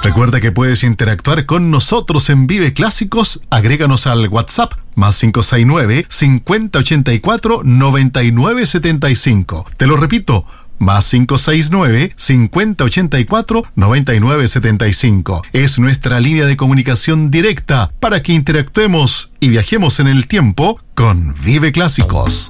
Recuerda que puedes interactuar con nosotros en Vive Clásicos. Agréganos al WhatsApp más 569-5084-9975. Te lo repito, más 569-5084-9975. Es nuestra línea de comunicación directa para que interactuemos y viajemos en el tiempo con Vive Clásicos.